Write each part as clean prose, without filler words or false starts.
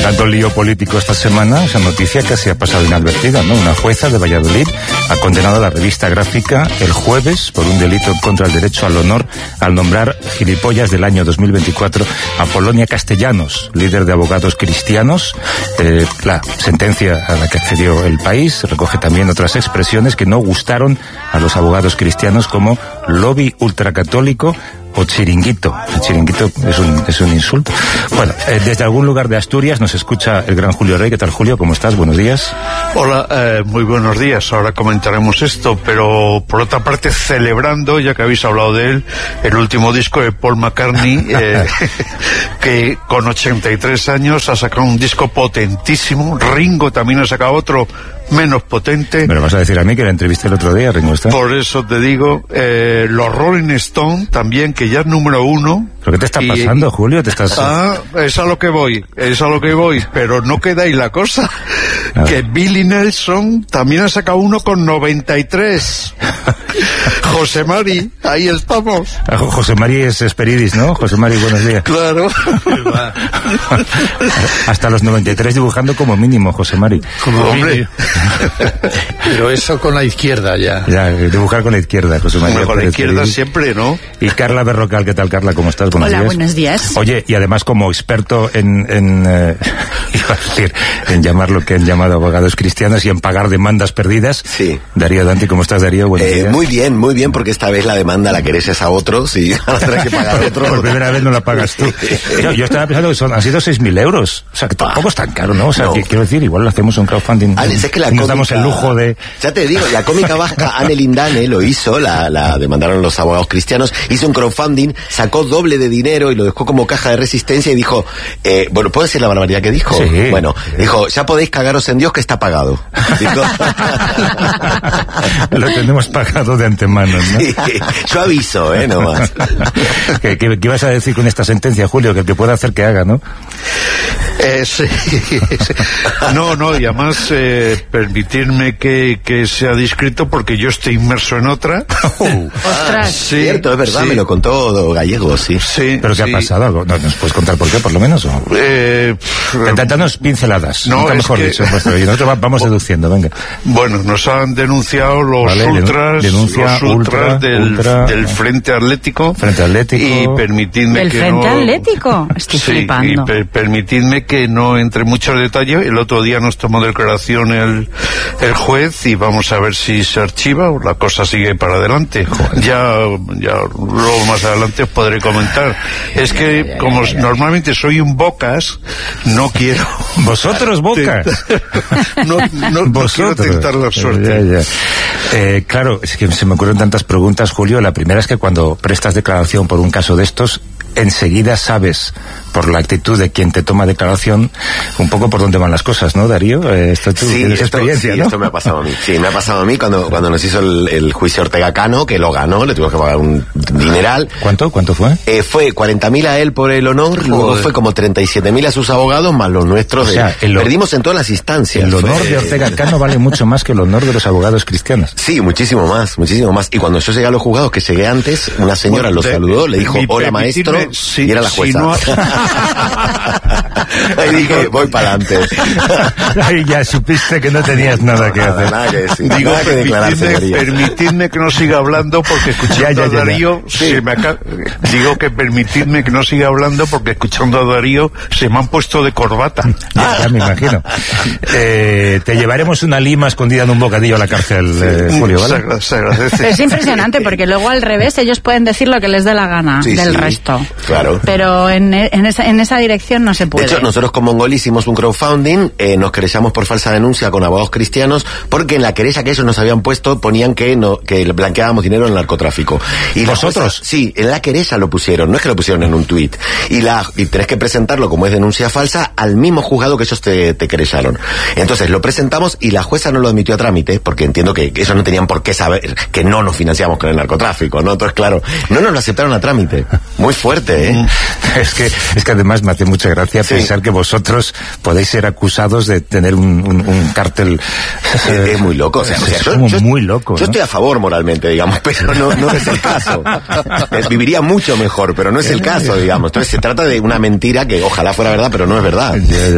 tanto lío político esta semana, esa noticia casi ha pasado inadvertida, ¿no? Una jueza de Valladolid ha condenado a la revista gráfica el jueves por un delito contra el derecho al honor al nombrar gilipollas del año 2024 a Polonia Castellanos, líder de abogados cristianos. La sentencia a la que accedió el país recoge también otras expresiones que no gustaron a los abogados cristianos, como lobby ultracatólico o chiringuito. El chiringuito es un insulto. Bueno, desde algún lugar de Asturias nos escucha el gran Julio Rey. ¿Qué tal, Julio? ¿Cómo estás? Buenos días. Hola, muy buenos días. Ahora comentaremos esto, pero por otra parte, celebrando, ya que habéis hablado de él, el último disco de Paul McCartney, que con 83 años ha sacado un disco potentísimo. Ringo también ha sacado otro menos potente. Me lo vas a decir a mí, que la entrevisté el otro día, Ringo Starr. Por eso te digo, los Rolling Stone también, que ya es número 1. ¿Pero qué te está pasando, Julio? ¿Te estás...? Es a lo que voy, pero no queda ahí la cosa, que Billy Nelson también ha sacado uno con 93. José Mari, ahí estamos. José Mari es Esperidis, ¿no? José Mari, buenos días. Claro. Hasta los 93 dibujando como mínimo, José Mari. Como hombre. Pero eso con la izquierda ya. Ya, dibujar con la izquierda, José Mari. Con la izquierda siempre, ¿no? Y Carla Berrocal, ¿qué tal, Carla? ¿Cómo estás? Buenos días. Hola, buenos días. Oye, y además como experto en llamar lo que han llamado abogados cristianos y en pagar demandas perdidas. Sí. Darío Danti, ¿cómo estás, Darío? Buenos días. Muy bien, porque esta vez la demanda la querés es a otros y ahora tendrás que pagar a otros. Por primera vez no la pagas tú. Yo estaba pensando que han sido 6.000 euros. O sea, que tampoco es tan caro, ¿no? O sea, no. Quiero decir, igual lo hacemos un crowdfunding. Alex, es que la nos cómica, damos el lujo de... Ya te digo, la cómica vasca Anne Lindane lo hizo, la demandaron los abogados cristianos, hizo un crowdfunding, sacó doble de dinero y lo dejó como caja de resistencia y dijo, bueno, ¿puedo decir la barbaridad que dijo? Sí. Bueno, dijo, ya podéis cagaros en Dios que está pagado. Lo tenemos pagado de antemano, ¿no? Sí, yo aviso, nomás. ¿Qué ibas a decir con esta sentencia, Julio? Que el que pueda hacer que haga, ¿no? Sí. No, y además permitirme que sea discreto porque yo estoy inmerso en otra. Ostras. Sí, cierto, es verdad, sí. Me lo contó Gallego, sí. ¿Pero qué ha pasado? ¿Nos puedes contar por qué, por lo menos? Danos pinceladas. No, nunca mejor dicho. Y nosotros vamos deduciendo, venga. Bueno, nos han denunciado los ultras del Frente Atlético. Y permitidme ¿Del que Frente Atlético? Estoy flipando. Y permitidme que no entre muchos detalles. El otro día nos tomó declaración el juez y vamos a ver si se archiva o la cosa sigue para adelante. Ya luego más adelante os podré comentar. Es que como normalmente soy un bocas, no quiero... ¿Vosotros bocas? no quiero tentar la suerte. Claro, es que se me ocurren tantas preguntas, Julio. La primera es que cuando prestas declaración por un caso de estos, enseguida sabes, por la actitud de quien te toma declaración, un poco por dónde van las cosas, ¿no, Darío? Esto tú tienes experiencia, ¿no? Esto me ha pasado a mí. Sí, me ha pasado a mí cuando nos hizo el juicio Ortega Cano, que lo ganó, le tuvimos que pagar un dineral. ¿Cuánto fue? Fue 40.000 a él por el honor, luego fue como 37.000 a sus abogados, más los nuestros. O sea, perdimos en todas las instancias. El honor de Ortega Cano vale mucho más que el honor de los abogados cristianos. Sí, muchísimo más. Y cuando yo llegué a los juzgados, que llegué antes, una señora lo saludó, le dijo, hola maestro, y era la jueza. Ahí dije, voy para adelante. Ahí ya supiste que no tenías nada que hacer. Nada que decir. Digo, que declarar, permitidme que no siga hablando porque escuchando a Darío digo que permitidme que no siga hablando porque escuchando a Darío se me han puesto de corbata. Ya me imagino. Te llevaremos una lima escondida en un bocadillo a la cárcel, Julio, ¿vale? Se agradece. Es impresionante porque luego al revés ellos pueden decir lo que les dé la gana del resto. Claro. Pero en esa dirección no se puede. De hecho, nosotros con Mongol hicimos un crowdfunding, nos querellamos por falsa denuncia con abogados cristianos, porque en la querella que ellos nos habían puesto ponían que blanqueábamos dinero en el narcotráfico. Y ¿vosotros? Sí, en la querella lo pusieron, no es que lo pusieron en un tuit. Y tenés que presentarlo como es denuncia falsa al mismo juzgado que ellos te querellaron. Entonces lo presentamos y la jueza no lo admitió a trámite, porque entiendo que ellos no tenían por qué saber que no nos financiamos con el narcotráfico, ¿no? Entonces, claro, no nos lo aceptaron a trámite. Muy fuerte, ¿eh? Es que además me hace mucha gracia pensar que vosotros podéis ser acusados de tener un cártel. Es muy loco, o sea, es muy loco. Yo estoy a favor moralmente, digamos, pero no es el caso. Viviría mucho mejor, pero no es el caso, digamos. Entonces se trata de una mentira que ojalá fuera verdad, pero no es verdad.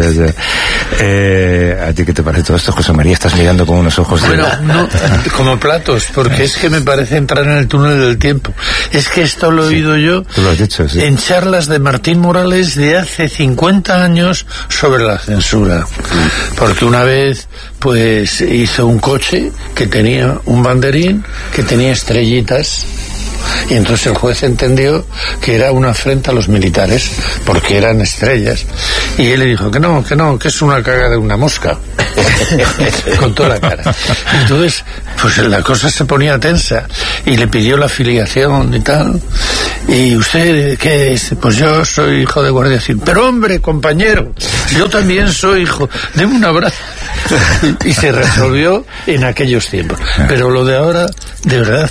¿A ti qué te parece todo esto, José María? Estás mirando con unos ojos de... Bueno, no, como platos, porque es que me parece entrar en el túnel del tiempo. Es que esto lo he oído yo tú lo has dicho, sí, en charlas de Martín Morales de hace 50 años sobre la censura. Porque una vez, pues, hizo un coche que tenía un banderín, que tenía estrellitas. Y entonces el juez entendió que era una afrenta a los militares porque eran estrellas, y él le dijo que no, que es una caga de una mosca. Con toda la cara. Entonces, pues la cosa se ponía tensa y le pidió la filiación y tal. ¿Y usted qué es? Pues yo soy hijo de guardia civil. Pero hombre, compañero, yo también soy hijo. Deme un abrazo. Y se resolvió en aquellos tiempos. Pero lo de ahora, de verdad,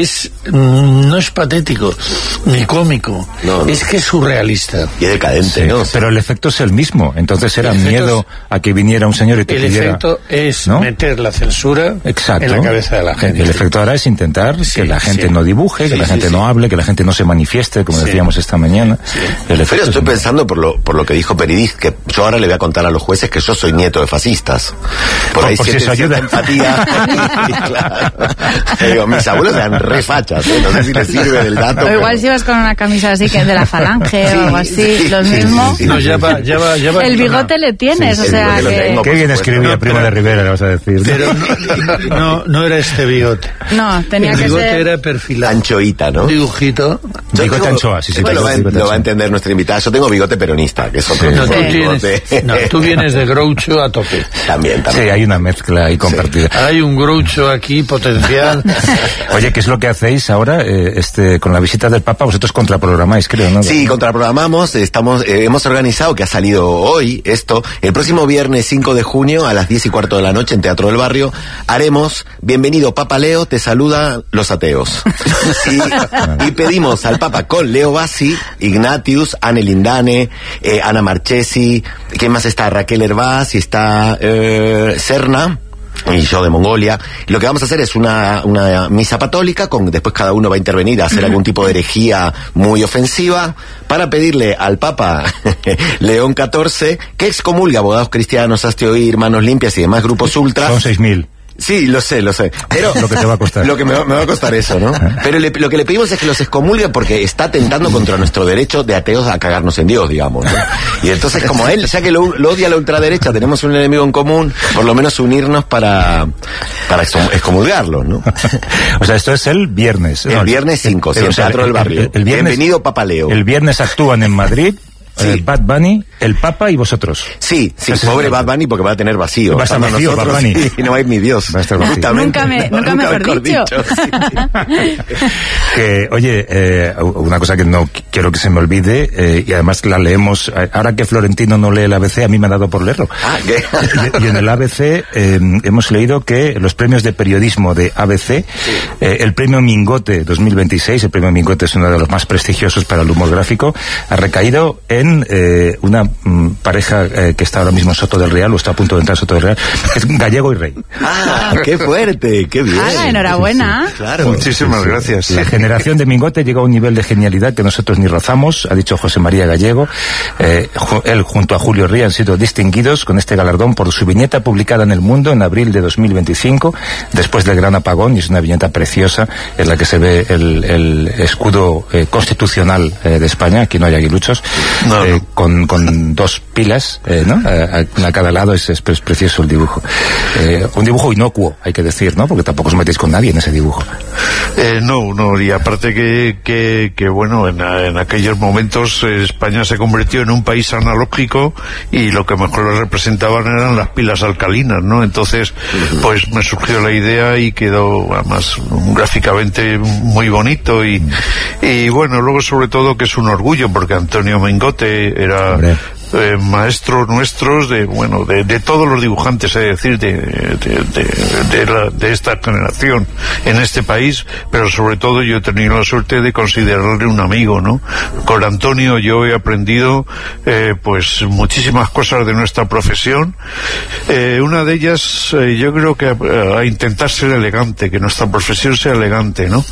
no es patético ni cómico. No. Es que es surrealista. Y decadente, sí, ¿no? Pero el efecto es el mismo. Entonces era miedo a que viniera un señor y te pidiera... El efecto es, ¿no?, meter la censura, exacto, en la cabeza de la gente. El efecto ahora es intentar que la gente no dibuje, que la gente no hable, que la gente no se manifieste, como decíamos esta mañana. Pero estoy pensando por lo que dijo Peridis, que yo ahora le voy a contar a los jueces que yo soy nieto de fascistas. Por ahí si eso ayuda. Empatía. Claro. Digo, mis abuelos eran refachas, no sé si les sirve del dato. O igual si vas con una camisa así que de la Falange o algo así, los mismos. No, ya va. El bigote le tienes, o sea que... Qué bien escribía Primo de Rivera, le vas a decir. Pero no era este bigote. No, tenía que ser... El bigote era perfilado. Anchoita, ¿no? Un dibujito. Bigote anchoa, sí. Lo va a entender nuestra invitada. Yo tengo bigote peronista, que es otro tú vienes de Groucho a tope. También. Sí, hay una mezcla ahí compartida. Hay un Groucho aquí potencial. Oye, ¿qué es lo que hacéis ahora con la visita del Papa? Vosotros contraprogramáis, creo, ¿no? Sí, contraprogramamos. Hemos organizado, que ha salido hoy esto, el próximo viernes 5 de junio a las 10:15 de la noche en Teatro del Barrio, haremos Bienvenido Papa Leo, te saluda los ateos. Y pedimos al Papa con Leo Bassi, Ignatius, Anne Lindane, Ana Marchesi, ¿quién más está? Raquel Hervás, y está Serna, y yo de Mongolia. Y lo que vamos a hacer es una misa católica, después cada uno va a intervenir a hacer algún tipo de herejía muy ofensiva, para pedirle al Papa León XIV que excomulgue abogados cristianos, hazte oír, Manos Limpias y demás grupos ultras. Son 6.000. Sí, lo sé. Pero lo que te va a costar. Lo que me va a costar eso, ¿no? Pero lo que le pedimos es que los excomulgue porque está atentando contra nuestro derecho de ateos a cagarnos en Dios, digamos, ¿no? Y entonces, como él, ya que lo odia la ultraderecha, tenemos un enemigo en común, por lo menos unirnos para excomulgarlo, ¿no? O sea, esto es el viernes. El viernes 5, sí, en Teatro del Barrio. El viernes, Bienvenido Papa Leo. El viernes actúan en Madrid. Sí. Bad Bunny, el Papa y vosotros. Sí, pobre Bad Bunny porque va a tener vacío. Va a estar vacío, Bad Bunny. Y no va a ir ni Dios. Va a estar vacío. Nunca mejor dicho. Que, oye, una cosa que no quiero que se me olvide, y además la leemos, ahora que Florentino no lee el ABC, a mí me ha dado por leerlo. Y en el ABC hemos leído que los premios de periodismo de ABC, el premio Mingote 2026, el premio Mingote es uno de los más prestigiosos para el humor gráfico, ha recaído en una pareja que está ahora mismo en Soto del Real, o está a punto de entrar a Soto del Real, es Gallego y Rey. ¡Ah, qué fuerte! ¡Qué bien! Enhorabuena. Sí. Claro. Muchísimas gracias. La generación de Mingote llegó a un nivel de genialidad que nosotros ni rozamos, ha dicho José María Gallego. Él junto a Julio Ría han sido distinguidos con este galardón por su viñeta publicada en El Mundo en abril de 2025, después del gran apagón, y es una viñeta preciosa en la que se ve el escudo constitucional de España, aquí no hay aguiluchos, con dos pilas, ¿no? A cada lado es precioso el dibujo. Un dibujo inocuo, hay que decir, ¿no? Porque tampoco os metéis con nadie en ese dibujo. No, y aparte que bueno, en aquellos momentos España se convirtió en un país analógico y lo que mejor lo representaban eran las pilas alcalinas, ¿no? Entonces, pues me surgió la idea y quedó además gráficamente muy bonito y bueno, luego sobre todo que es un orgullo porque Antonio Mingote era maestros nuestros, de todos los dibujantes, es decir, de esta generación en este país, pero sobre todo yo he tenido la suerte de considerarle un amigo, ¿no? Con Antonio yo he aprendido pues muchísimas cosas de nuestra profesión. Una de ellas, yo creo que a intentar ser elegante, que nuestra profesión sea elegante, ¿no?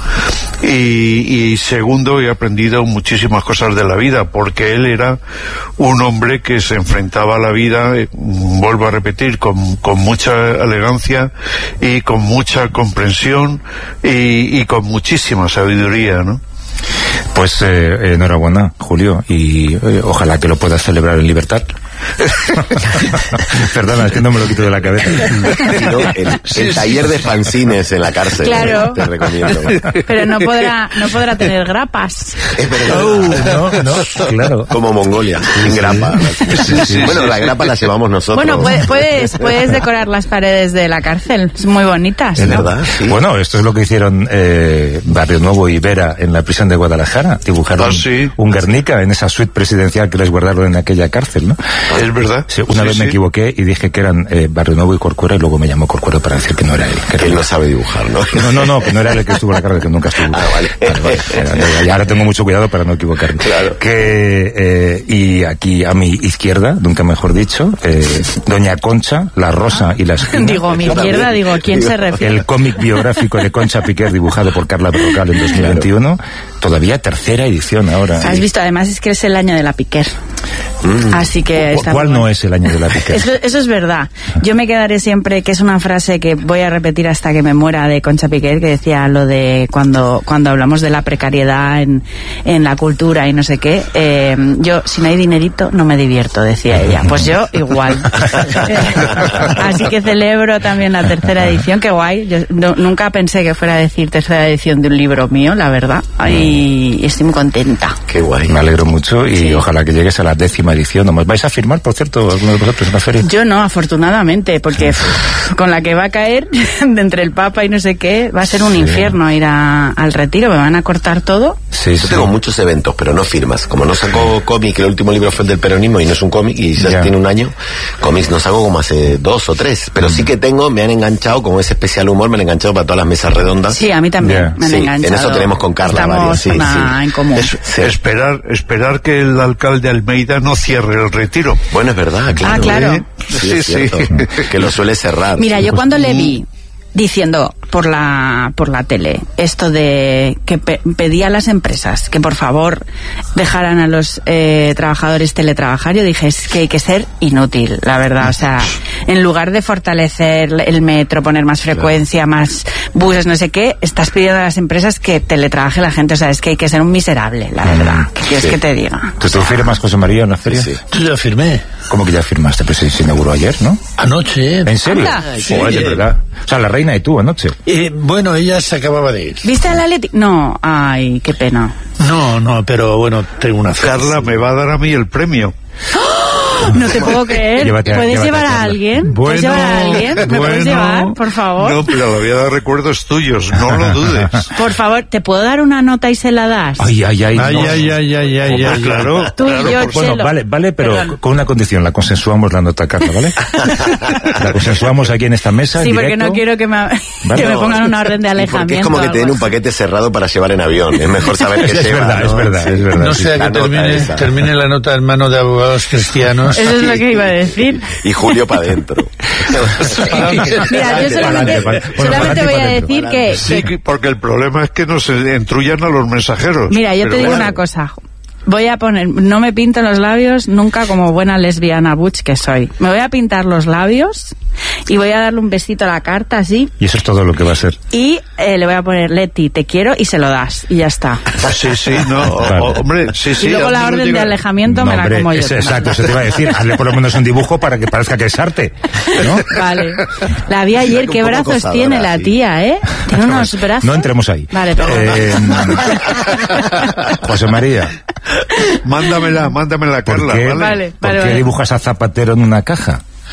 Y segundo, he aprendido muchísimas cosas de la vida, porque él era un hombre que se enfrentaba a la vida, vuelvo a repetir, con mucha elegancia y con mucha comprensión y con muchísima sabiduría, ¿no? Pues enhorabuena, Julio, y ojalá que lo puedas celebrar en libertad. Perdona, es que no me lo quito de la cabeza. No, el taller de fanzines en la cárcel. Claro. Te recomiendo. Pero no podrá tener grapas. Es verdad. No, claro. Como Mongolia, sin grapa. Bueno, la grapa la llevamos nosotros. Bueno, puedes decorar las paredes de la cárcel, son muy bonitas, Es ¿no? verdad, sí. Bueno, esto es lo que hicieron Barrio Nuevo y Vera en la prisión de Guadalajara. Dibujaron un Guernica en esa suite presidencial que les guardaron en aquella cárcel, ¿no? Es verdad. Sí, una vez me equivoqué y dije que eran Barrio Nuevo y Corcuera, y luego me llamó Corcuera para decir que no era él. Que él no sabe dibujar, ¿no? No, que no era el que estuvo en la cárcel, que nunca estuvo. Vale. Y ahora tengo mucho cuidado para no equivocarme. Claro. Y aquí a mi izquierda, nunca mejor dicho, Doña Concha, La Rosa y la Esquina. Digo, mi izquierda, ¿quién se refiere? El cómic biográfico de Concha Piquer, dibujado por Carla Berrocal en 2021. Todavía tercera edición ahora. Has visto, además es que es el año de la Piquer. Así que ¿Cuál no es el año de la Piquer? Eso es verdad. Yo me quedaré siempre, que es una frase que voy a repetir hasta que me muera, de Concha Piquer, que decía lo de cuando hablamos de la precariedad en la cultura y no sé qué, yo, si no hay dinerito, no me divierto, decía ella. Pues yo igual. Así que celebro también la tercera edición, qué guay. Yo nunca pensé que fuera a decir tercera edición de un libro mío, la verdad. Y estoy muy contenta. Qué guay. Me alegro mucho y ojalá que llegues a la 10ª edición. ¿Nos vais a firmar, por cierto, alguno de vosotros en la feria? Yo no, afortunadamente, porque con la que va a caer de entre el Papa y no sé qué, va a ser un infierno ir al retiro, me van a cortar todo. Yo tengo muchos eventos, pero no firmas. Como no saco cómic, el último libro fue el del peronismo y no es un cómic y ya tiene un año, cómics no saco como hace 2 o 3, pero sí que me han enganchado, como ese especial humor, me han enganchado para todas las mesas redondas. Sí, a mí también me han enganchado. En eso tenemos con Carla varias. En común. Esperar que el alcalde Almeida no cierre el retiro. Bueno, es verdad, claro. Ah, claro. Sí. Que lo suele cerrar. Mira, yo cuando le vi diciendo por la tele esto de que pedía a las empresas que por favor dejaran a los trabajadores teletrabajar, yo dije, es que hay que ser inútil, la verdad. O sea, en lugar de fortalecer el metro, poner más frecuencia, más buses, no sé qué, estás pidiendo a las empresas que teletrabaje la gente. O sea, es que hay que ser un miserable, la verdad. ¿Qué quieres que te diga? ¿Tú te firmas, José María, en la feria? Sí. Yo lo firmé. ¿Cómo que ya firmaste? Pues se inauguró ayer, ¿no? Anoche. ¿En serio? Sí. Joder, de verdad. O sea, la reina y tú anoche. Bueno, ella se acababa de ir. ¿Viste al Atleti? No, ay, qué pena. No, pero bueno, tengo una fe. Carla me va a dar a mí el premio. No te puedo creer. ¿Puedes llevar a alguien? ¿Puedes llevar a alguien? ¿Me puedes llevar, por favor? No, pero la voy a dar recuerdos tuyos, no lo dudes. Por favor, ¿te puedo dar una nota y se la das? Ay, claro. Tú y yo, bueno, vale, pero con una condición, la consensuamos la nota, Carla, ¿vale? La consensuamos aquí en esta mesa. Sí, porque no quiero que me pongan una orden de alejamiento. Porque es como que te den un paquete cerrado para llevar en avión. Es mejor saber que lleva. Es verdad. No sea que termine la nota en manos de abogados cristianos. Eso es lo que iba a decir. Y Julio para adentro. Mira, yo solamente voy a decir que... Sí, porque el problema es que nos entrullan a los mensajeros. Mira, yo te digo una cosa. Voy a poner, no me pinto los labios nunca como buena lesbiana butch que soy. Me voy a pintar los labios y voy a darle un besito a la carta así. Y eso es todo lo que va a ser. Y le voy a poner Leti, te quiero, y se lo das. Y ya está. Sí, no, hombre, sí. Y luego la orden de alejamiento me la como yo. Exacto, eso te iba a decir. Hazle por lo menos un dibujo para que parezca que es arte, ¿no? Vale. La vi ayer, qué brazos tiene la tía, ¿eh? Tiene unos brazos. No entremos ahí. Vale, perdón. José María. Mándamela, Carla, ¿vale? ¿Por qué dibujas a Zapatero en una caja?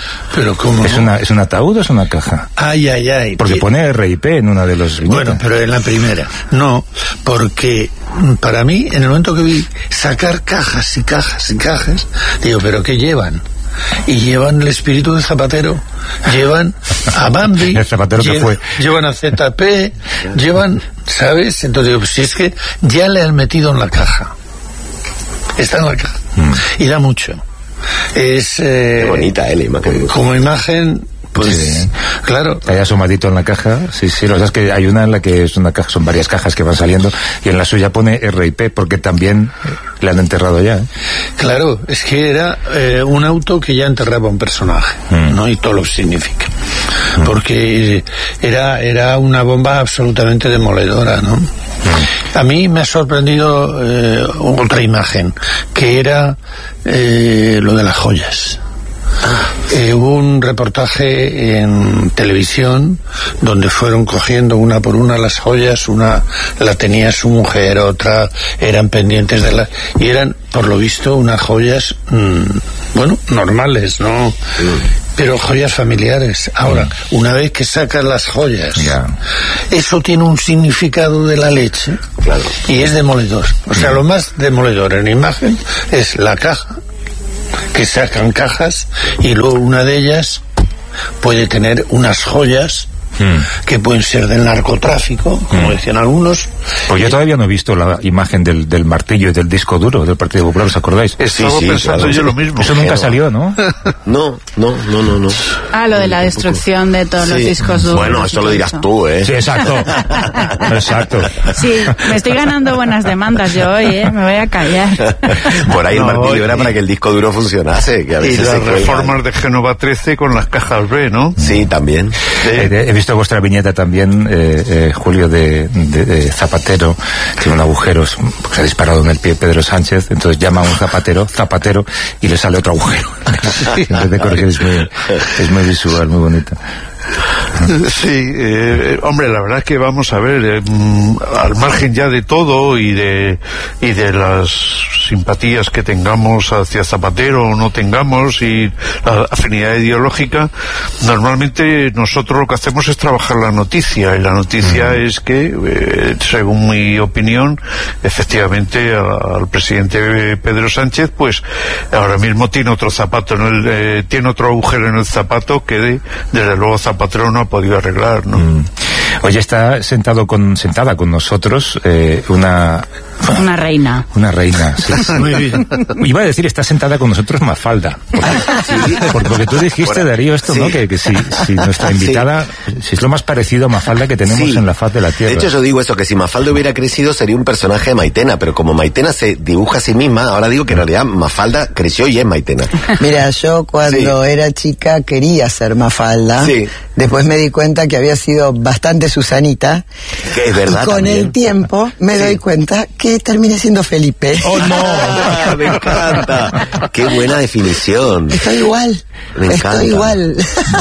Pero ¿cómo? ¿Es un ataúd o es una caja? Ay. Porque pone RIP en una de los viñetas. Bueno, pero en la primera. No, porque para mí, en el momento que vi sacar cajas y cajas y cajas, digo, ¿pero qué llevan? Y llevan el espíritu del Zapatero, llevan a Bambi, el Zapatero que fue. Llevan a ZP, llevan, ¿sabes? Entonces digo, pues si es que ya le han metido en la caja. Está en la caja. Y da mucho. Es... Qué bonita, la imagen. Como imagen... Pues sí. Claro. Está ya asomadito en la caja. Sí, lo que es que hay una en la que es una caja, son varias cajas que van saliendo, y en la suya pone RIP porque también le han enterrado ya. Claro, es que era un auto que ya enterraba un personaje, ¿no? Y todo lo que significa. Porque era una bomba absolutamente demoledora, ¿no? A mí me ha sorprendido otra imagen, que era lo de las joyas. Hubo un reportaje en televisión donde fueron cogiendo una por una las joyas, una la tenía su mujer, otra eran pendientes de la... y eran, por lo visto, unas joyas, bueno, normales, ¿no? Pero joyas familiares. Ahora, una vez que sacas las joyas, eso tiene un significado de la leche, claro, y es demoledor. O sea, lo más demoledor en imagen es la caja, que sacan cajas, y luego una de ellas puede tener unas joyas que pueden ser del narcotráfico, como decían algunos. Pues yo todavía no he visto la imagen del martillo y del disco duro del Partido Popular, ¿os acordáis? Estaba pensando claro, yo lo mismo. Eso nunca salió, ¿no? No. Lo de la destrucción de todos los discos duros. Bueno, esto lo dirás tú, ¿eh? Sí, exacto. Sí, me estoy ganando buenas demandas yo hoy, ¿eh? Me voy a callar. Por ahí el martillo era para que el disco duro funcionase. Que a veces y las reformas de Génova 13 con las cajas B, ¿no? Sí, también. He visto vuestra viñeta también, Julio, de Zapatero, tiene un agujero, se ha disparado en el pie Pedro Sánchez, entonces llama a un zapatero, y le sale otro agujero. En vez de corregir, es muy visual, muy bonita. Sí, hombre, la verdad es que vamos a ver, al margen ya de todo y de las simpatías que tengamos hacia Zapatero o no tengamos, y la afinidad ideológica, normalmente nosotros lo que hacemos es trabajar la noticia, y la noticia es que, según mi opinión, efectivamente al presidente Pedro Sánchez, pues ahora mismo tiene otro zapato tiene otro agujero en el zapato que desde luego Zapatero no ha podido arreglar, ¿no? Oye, está sentada con nosotros una reina. Una reina, sí. Muy bien. Iba a decir, está sentada con nosotros Mafalda. Porque tú dijiste, Darío, esto, ¿no? Que si nuestra invitada, si es lo más parecido a Mafalda que tenemos en la faz de la Tierra. De hecho, yo digo eso, que si Mafalda hubiera crecido sería un personaje de Maitena, pero como Maitena se dibuja a sí misma, ahora digo que en realidad Mafalda creció y es Maitena. Mira, yo cuando era chica quería ser Mafalda. Sí. Después me di cuenta que había sido bastante Susanita. Que es verdad. Y con también. el tiempo me doy cuenta que terminé siendo Felipe. ¡Oh, no! Me encanta. ¡Qué buena definición! Estoy igual. Me encanta. Estoy igual.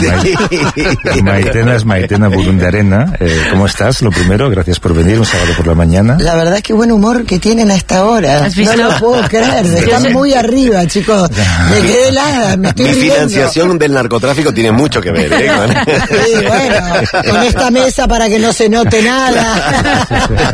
Maitena es Maitena Burundarena. ¿Cómo estás? Lo primero, gracias por venir un sábado por la mañana. La verdad es que buen humor que tienen a esta hora. No lo puedo creer. Están muy arriba, chicos. Me quedé helada, me estoy riendo. Mi financiación del narcotráfico tiene mucho que ver, ¿eh? Sí, bueno, con esta mesa para que no se note nada.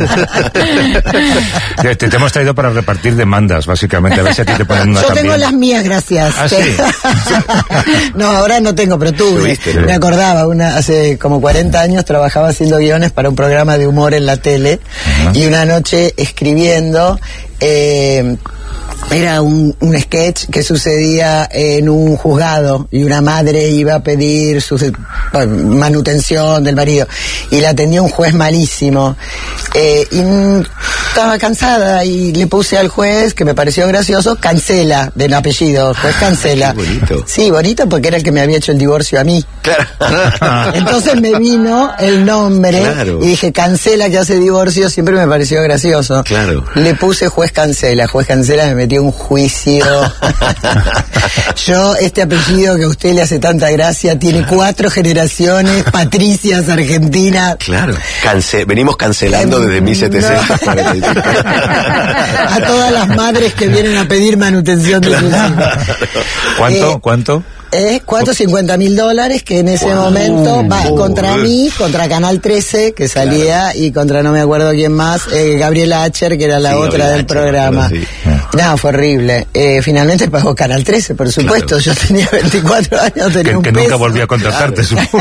Te hemos traído para repartir demandas, básicamente, a ver si a ti te ponen una. Yo también. tengo las mías, gracias. ¿Ah, sí? No, ahora no tengo, pero tuve. Me acordaba, hace como 40 años trabajaba haciendo guiones para un programa de humor en la tele, y una noche escribiendo, era un sketch que sucedía en un juzgado, y una madre iba a pedir su manutención del marido, y la atendía un juez malísimo, y estaba cansada, y le puse al juez, que me pareció gracioso, Cancela, del apellido, juez Cancela. Qué bonito. Sí, bonito, porque era el que me había hecho el divorcio a mí. Claro. Entonces me vino el nombre, claro, y dije, Cancela, que hace divorcio, siempre me pareció gracioso. Claro. Le puse juez Cancela me metió un juicio. Yo, este apellido que a usted le hace tanta gracia, tiene 4 generaciones, patricias argentinas. Claro. Venimos cancelando desde 1745. A todas las madres que vienen a pedir manutención de sus hijos. ¿Cuánto? $450.000 que en ese momento va contra mí, contra Canal 13, que salía, y contra no me acuerdo quién más, Gabriela Acher, que era la otra del programa. No, fue horrible. Finalmente pagó Canal 13, por supuesto. Yo tenía 24 años, tenía un que peso. Nunca volví a contratarte, supongo.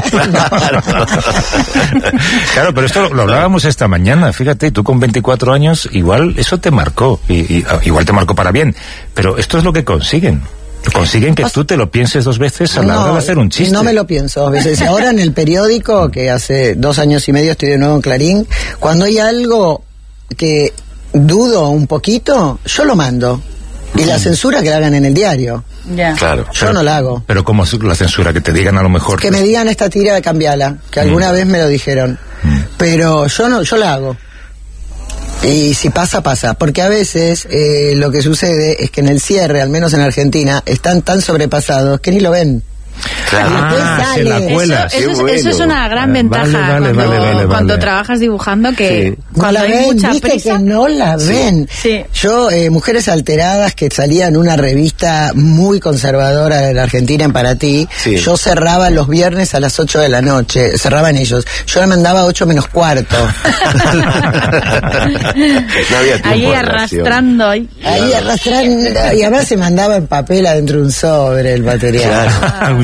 Claro, pero esto lo hablábamos esta mañana. Fíjate, tú con 24 años, igual eso te marcó. Y igual te marcó para bien. Pero esto es lo que consiguen. Consiguen que tú te lo pienses 2 veces a la hora de hacer un chiste. No me lo pienso 2 veces. Ahora en el periódico, que hace 2 años y medio estoy de nuevo en Clarín, cuando hay algo que dudo un poquito, yo lo mando. Y la censura que la hagan en el diario. Ya. Claro. Yo no la hago. Pero ¿cómo es la censura? Que te digan a lo mejor... Que me digan esta tira, cambiala, que alguna vez me lo dijeron. Pero yo la hago. Y si pasa, pasa. Porque a veces lo que sucede es que en el cierre, al menos en Argentina, están tan sobrepasados que ni lo ven. Claro. Se la cuela. Eso es una gran ventaja cuando trabajas dibujando, que cuando no la hay ven, mucha viste prisa que no la ven. Sí. Yo, Mujeres Alteradas, que salía en una revista muy conservadora de la Argentina, en Paratí, yo cerraba los viernes a las 8 de la noche, cerraban ellos. Yo le mandaba 8 menos cuarto. No había tiempo ahí de arrastrando. Ahí Ahí arrastrando, y además se mandaba en papel adentro de un sobre el material. Claro.